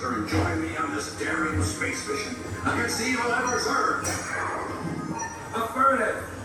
Master and join me on this daring space mission against the evil Emperor Zurg? Affirmative.